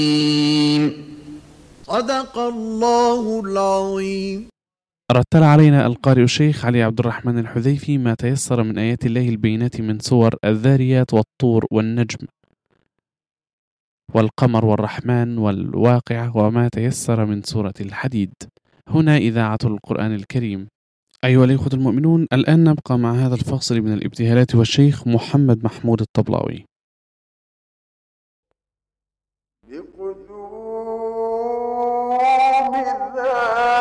صدق الله العظيم. رتل علينا القارئ الشيخ علي عبد الرحمن الحذيفي ما تيسر من آيات الله البينات من سور الذاريات والطور والنجم والقمر والرحمن والواقع وما تيسر من سورة الحديد. هنا إذاعة القرآن الكريم. أيها الإخوة المؤمنون، الآن نبقى مع هذا الفصل من الابتهالات والشيخ محمد محمود الطبلاوي. بقدوم الذات